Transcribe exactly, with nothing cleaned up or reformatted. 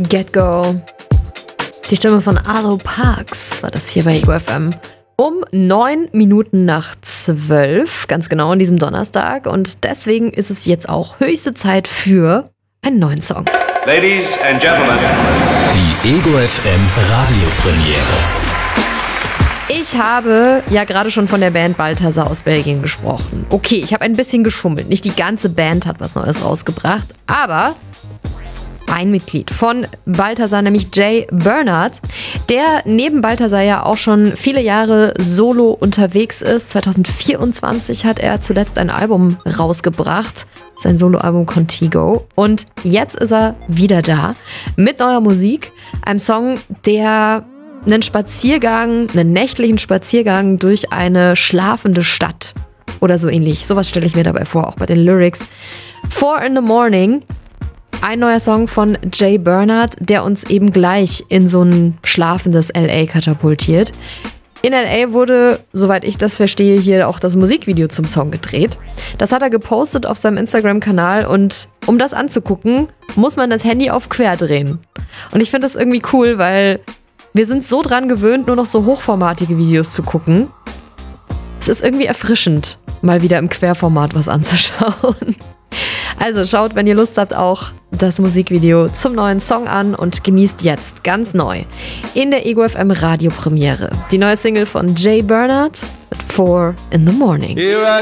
Get Go. Die Stimme von Arlo Parks war das hier bei Ego F M. Um neun Minuten nach zwölf, ganz genau an diesem Donnerstag. Und deswegen ist es jetzt auch höchste Zeit für einen neuen Song. Ladies and Gentlemen. Die Ego F M Radiopremiere. Ich habe ja gerade schon von der Band Balthasar aus Belgien gesprochen. Okay, ich habe ein bisschen geschummelt. Nicht die ganze Band hat was Neues rausgebracht, aber ein Mitglied von Balthasar, nämlich Jay Bernard, der neben Balthasar ja auch schon viele Jahre solo unterwegs ist. zwanzig vierundzwanzig hat er zuletzt ein Album rausgebracht, sein Soloalbum Contigo. Und jetzt ist er wieder da mit neuer Musik, einem Song, der einen Spaziergang, einen nächtlichen Spaziergang durch eine schlafende Stadt oder so ähnlich. Sowas stelle ich mir dabei vor, auch bei den Lyrics. Four in the Morning, ein neuer Song von Jay Bernard, der uns eben gleich in so ein schlafendes L A katapultiert. In L A wurde, soweit ich das verstehe, hier auch das Musikvideo zum Song gedreht. Das hat er gepostet auf seinem Instagram-Kanal und um das anzugucken, muss man das Handy auf quer drehen. Und ich finde das irgendwie cool, weil wir sind so dran gewöhnt, nur noch so hochformatige Videos zu gucken. Es ist irgendwie erfrischend, mal wieder im Querformat was anzuschauen. Also schaut, wenn ihr Lust habt, auch das Musikvideo zum neuen Song an und genießt jetzt ganz neu in der Ego F M Radiopremiere die neue Single von Jay Bernard, Four in the Morning. Here I